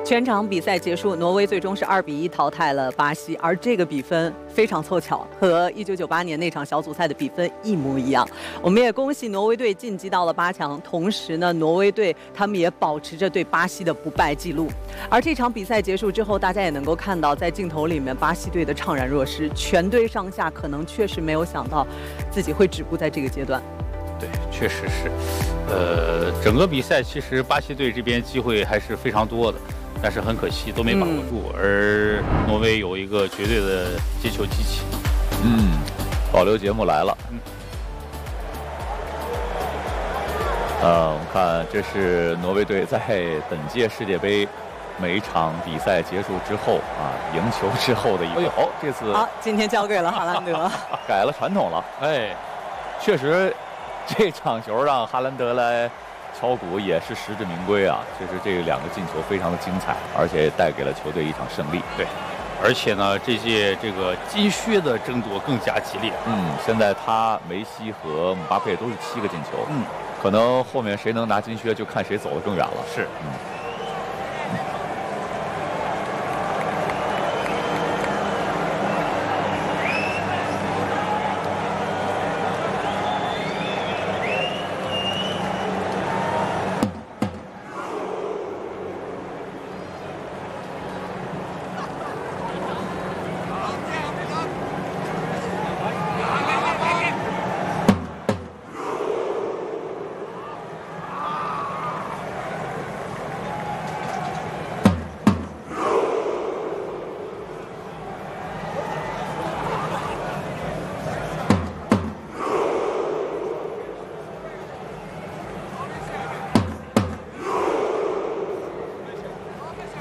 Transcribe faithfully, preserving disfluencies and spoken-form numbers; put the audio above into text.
全场比赛结束，挪威最终是二比一淘汰了巴西，而这个比分非常凑巧，和一九九八年那场小组赛的比分一模一样。我们也恭喜挪威队晋级到了八强，同时呢，挪威队他们也保持着对巴西的不败记录。而这场比赛结束之后，大家也能够看到，在镜头里面巴西队的怅然若失，全队上下可能确实没有想到自己会止步在这个阶段。 对，确实是。呃，整个比赛其实巴西队这边机会还是非常多的。但是很可惜都没把握住，嗯、而挪威有一个绝对的接球机器。 嗯，保留节目来了。 嗯。 呃，我们看这是挪威队在本届世界杯每一场比赛结束之后啊，赢球之后的一个。哎呦，这次好，今天交给了哈兰德， 改了传统了。哎，确实，这场球让哈兰德来敲鼓也是实至名归啊！就是这两个进球非常的精彩，而且带给了球队一场胜利。 对，而且呢，这届这个金靴的争夺更加激烈。 嗯，现在他、梅西和姆巴佩都是七个进球。嗯，可能后面谁能拿金靴，就看谁走得更远了。 是， 嗯。